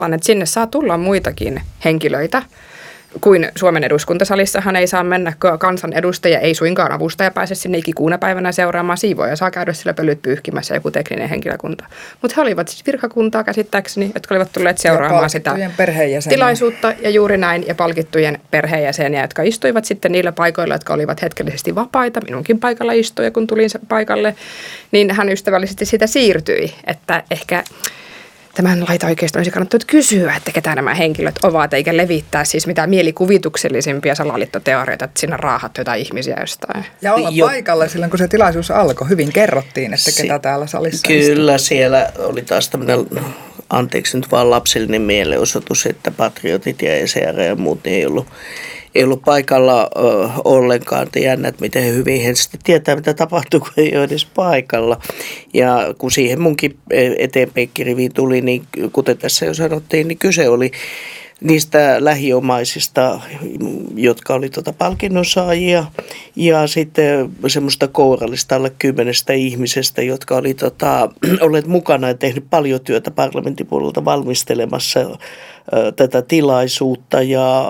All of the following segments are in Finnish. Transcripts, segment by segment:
vaan että sinne saa tulla muitakin henkilöitä kuin Suomen eduskuntasalissahan ei saa mennä kansanedustaja, ei suinkaan avustaja pääse sinne ikikuuna päivänä seuraamaan siivoja, saa käydä sillä pölyt pyyhkimässä joku tekninen henkilökunta. Mutta he olivat siis virkakuntaa käsittääkseni, jotka olivat tulleet seuraamaan sitä tilaisuutta ja juuri näin, ja palkittujen perheenjäseniä, jotka istuivat sitten niillä paikoilla, jotka olivat hetkellisesti vapaita. Minunkin paikalla istui, kun tulin paikalle, niin hän ystävällisesti sitä siirtyi, että ehkä tämän laitaoikeiston olisi kannattanut kysyä, että ketä nämä henkilöt ovat, eikä levittää siis mitään mielikuvituksellisimpia salaliittoteorioita, että siinä raahat jotain ihmisiä jostain. Ja olla paikalla silloin, kun se tilaisuus alkoi. Hyvin kerrottiin, että ketä täällä salissa Kyllä, siellä oli taas tämmöinen, anteeksi nyt vaan lapsellinen mielenosoitus, että patriotit ja ECR ja muut niin ei ollut paikalla ollenkaan. Jännä, että miten hyvin he sitten tietää, mitä tapahtuu, kun ei ole edes paikalla. Ja kun siihen munkin eteenpeikkiriviin tuli, niin kuten tässä jo sanottiin, niin kyse oli niistä lähiomaisista, jotka oli palkinnon saajia, ja sitten semmoista kourallista alle 10 ihmisestä, jotka oli olleet mukana ja tehnyt paljon työtä parlamentin puolelta valmistelemassa tätä tilaisuutta ja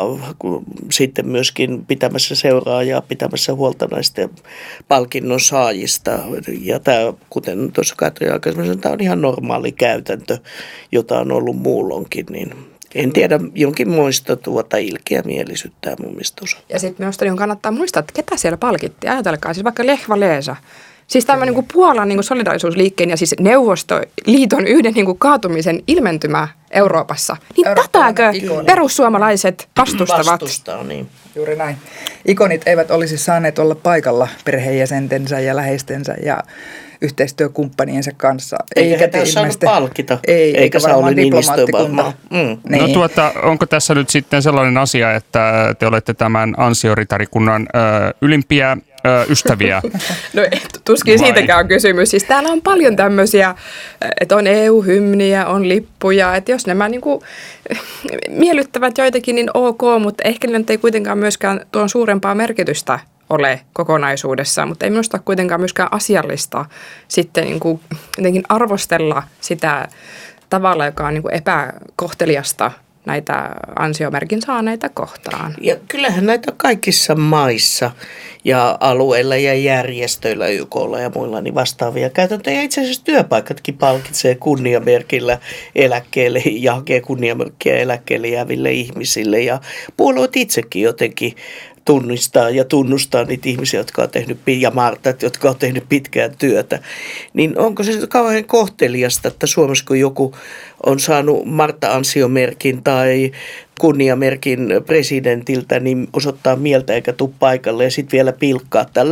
sitten myöskin pitämässä seuraa ja pitämässä huolta näistä palkinnon saajista. Ja tämä, kuten tuossa Katri aikaisemmin sanoi, tämä on ihan normaali käytäntö, jota on ollut muulloinkin, niin en tiedä, jonkinmoista ilkeämielisyyttä mun mielestä osa. Ja sitten minusta niin kannattaa muistaa, että ketä siellä palkittiin. Ajatelkaa, siis vaikka Lech Walesa. Siis tämä niin Puolan niin solidaarisuusliikkeen ja siis Neuvostoliiton yhden niin kaatumisen ilmentymä Euroopassa. Niin tätäkö perussuomalaiset vastustavat? Vastustaa, niin. Juuri näin. Ikonit eivät olisi saaneet olla paikalla perheenjäsentensä ja läheistensä ja yhteistyökumppaniensa kanssa. Eikä tässä saanut palkita. Eikä Sauli Niinistö varmaan. Niin. No onko tässä nyt sitten sellainen asia, että te olette tämän ansioritarikunnan ylimpiä ystäviä? No tuskin siitäkään on kysymys. Siis täällä on paljon tämmöisiä, että on EU-hymniä, on lippuja, että jos nämä niinku miellyttävät joitakin, niin ok, mutta ehkä ne ei kuitenkaan myöskään tuon suurempaa merkitystä ole kokonaisuudessaan, mutta ei minusta ole kuitenkaan myöskään asiallista sitten niin kuin jotenkin arvostella sitä tavalla, joka on niin kuin epäkohteliasta näitä ansiomerkin saaneita kohtaan. Ja kyllähän näitä kaikissa maissa ja alueilla ja järjestöillä, YK:lla ja muilla niin vastaavia käytäntöjä. Itse asiassa työpaikatkin palkitsee kunniamerkillä eläkkeelle ja hakee kunniamerkkiä eläkkeelle jääville ihmisille. Ja puolueet itsekin jotenkin tunnistaa ja tunnustaa niitä ihmisiä, jotka on tehnyt, ja Martat, jotka on tehnyt pitkään työtä. Niin onko se kauhean kohteliasta, että Suomessa kun joku on saanut Martta-ansiomerkin tai kunniamerkin presidentiltä, niin osoittaa mieltä eikä tule paikalle ja sitten vielä pilkkaa, että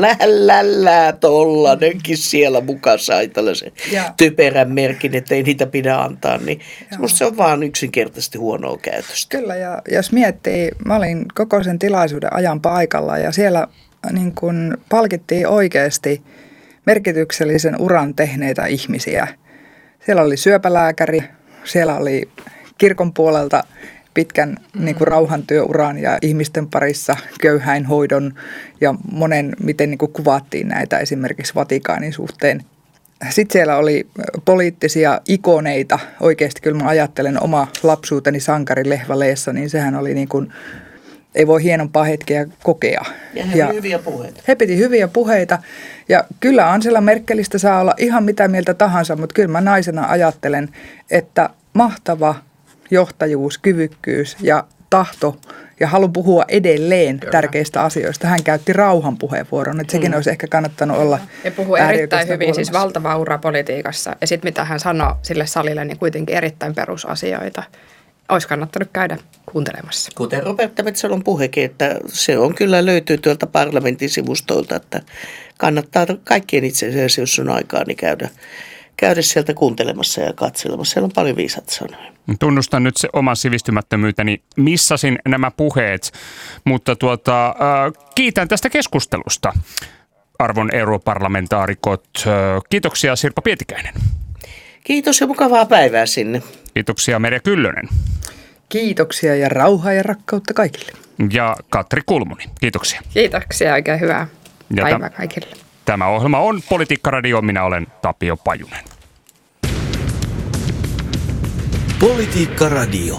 tollanenkin siellä mukaan sai tällaisen typerän merkin, että ei niitä pidä antaa, niin semmoista se on vaan yksinkertaisesti huonoa käytöstä. Kyllä, ja jos miettii, mä olin koko sen tilaisuuden ajan paikalla ja siellä niin kun palkittiin oikeasti merkityksellisen uran tehneitä ihmisiä. Siellä oli syöpälääkäri, siellä oli kirkon puolelta pitkän niin kuin rauhantyöuran ja ihmisten parissa köyhäinhoidon ja monen, miten niin kuin kuvattiin näitä esimerkiksi Vatikaanin suhteen. Sitten siellä oli poliittisia ikoneita. Oikeasti kyllä mä ajattelen oma lapsuuteni sankari Lech Walesa, niin sehän oli niin kuin, ei voi hienompaa hetkeä kokea. Ja he piti hyviä puheita. He piti hyviä puheita ja kyllä Angela Merkelistä saa olla ihan mitä mieltä tahansa, mutta kyllä mä naisena ajattelen, että mahtava johtajuus, kyvykkyys ja tahto ja halu puhua edelleen tärkeistä asioista. Hän käytti rauhan puheenvuoron, että sekin olisi ehkä kannattanut olla. Ja puhuu erittäin hyvin, siis valtava ura politiikassa. Ja sitten mitä hän sanoi sille salille, niin kuitenkin erittäin perusasioita. Olisi kannattanut käydä kuuntelemassa. Kuten Roberta Metsolon puhekin, että se on kyllä löytyy tuolta parlamentin sivustolta, että kannattaa kaikkien itse asiassa, jos on aikaa, niin käydä sieltä kuuntelemassa ja katselemassa. Siellä on paljon viisaita sanoja. Tunnustan nyt se oman sivistymättömyyteni. Missasin nämä puheet, mutta kiitän tästä keskustelusta. Arvon europarlamentaarikot. Kiitoksia Sirpa Pietikäinen. Kiitos ja mukavaa päivää sinne. Kiitoksia Merja Kyllönen. Kiitoksia ja rauhaa ja rakkautta kaikille. Ja Katri Kulmuni. Kiitoksia. Kiitoksia, oikein hyvää päivää kaikille. Tämä ohjelma on Politiikka Radio. Minä olen Tapio Pajunen. Politiikka Radio.